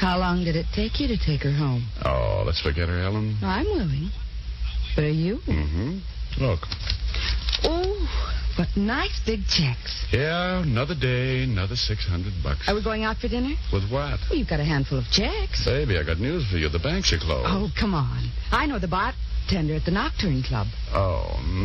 How long did it take you to take her home? Oh, let's forget her, Ellen. I'm willing. But are you? Mm-hmm. Look. Oh, what nice big checks. Yeah, another day, another $600. Are we going out for dinner? With what? Well, you've got a handful of checks. Baby, I got news for you. The banks are closed. Oh, come on. I know the bartender at the Nocturne Club. Oh,